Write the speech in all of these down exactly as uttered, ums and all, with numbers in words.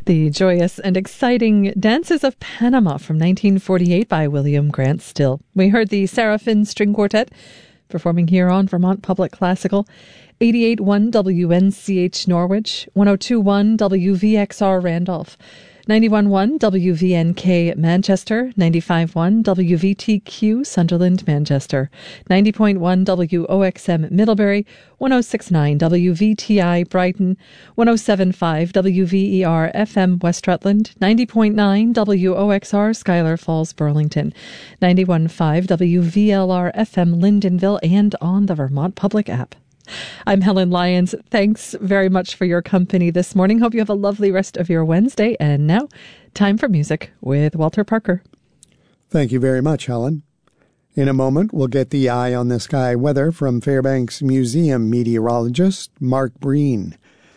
The joyous and exciting Dances of Panama from nineteen forty-eight by William Grant Still. We heard the Seraphim String Quartet performing here on Vermont Public Classical. eighty-eight point one W N C H Norwich, one oh two point one W V X R Randolph, ninety-one point one W V N K Manchester, ninety-five point one W V T Q Sunderland Manchester, ninety point one W O X M Middlebury, one oh six point nine W V T I Brighton, one oh seven point five W V E R F M West Rutland, ninety point nine W O X R Schuyler Falls Burlington, ninety-one point five W V L R F M Lyndonville, and on the Vermont Public app. I'm Helen Lyons. Thanks very much for your company this morning. Hope you have a lovely rest of your Wednesday. And now, time for music with Walter Parker. Thank you very much, Helen. In a moment, we'll get the Eye on the Sky weather from Fairbanks Museum meteorologist Mark Breen.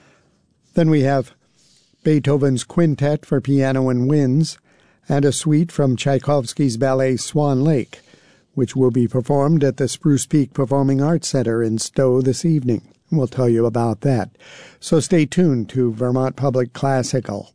Then we have Beethoven's Quintet for Piano and Winds and a suite from Tchaikovsky's ballet Swan Lake, which will be performed at the Spruce Peak Performing Arts Center in Stowe this evening. We'll tell you about that. So stay tuned to Vermont Public Classical.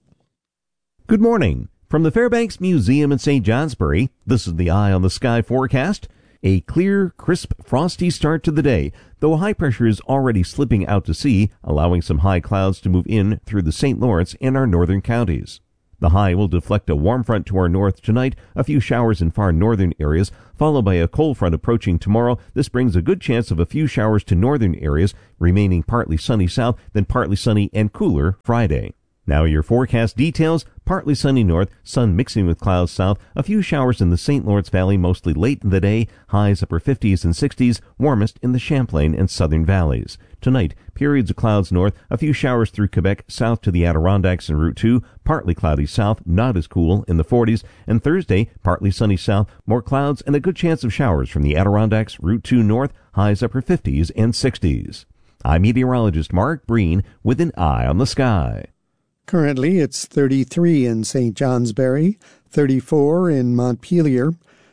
Good morning. From the Fairbanks Museum in Saint Johnsbury, this is the Eye on the Sky forecast. A clear, crisp, frosty start to the day, though high pressure is already slipping out to sea, allowing some high clouds to move in through the Saint Lawrence and our northern counties. The high will deflect a warm front to our north tonight, a few showers in far northern areas, followed by a cold front approaching tomorrow. This brings a good chance of a few showers to northern areas, remaining partly sunny south, then partly sunny and cooler Friday. Now your forecast details: partly sunny north, sun mixing with clouds south, a few showers in the Saint Lawrence Valley mostly late in the day, highs upper fifties and sixties, warmest in the Champlain and southern valleys. Tonight, periods of clouds north, a few showers through Quebec south to the Adirondacks and Route two, partly cloudy south, not as cool, in the forties, and Thursday, partly sunny south, more clouds and a good chance of showers from the Adirondacks, Route two north, highs upper fifties and sixties. I'm meteorologist Mark Breen with an Eye on the Sky. Currently, it's thirty-three in Saint Johnsbury, thirty-four in Montpelier,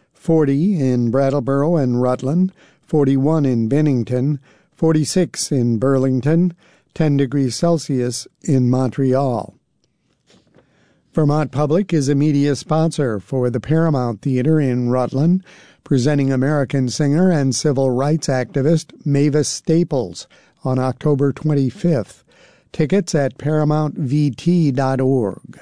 forty in Brattleboro and Rutland, forty-one in Bennington, forty-six in Burlington, ten degrees Celsius in Montreal. Vermont Public is a media sponsor for the Paramount Theater in Rutland, presenting American singer and civil rights activist Mavis Staples on October twenty-fifth. Tickets at paramount v t dot org.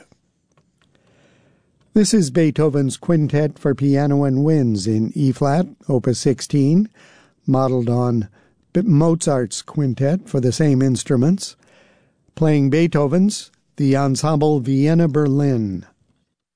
This is Beethoven's Quintet for Piano and Winds in E-flat, Opus sixteen, modeled on Mozart's Quintet for the same instruments. Playing Beethoven's, the Ensemble Vienna Berlin.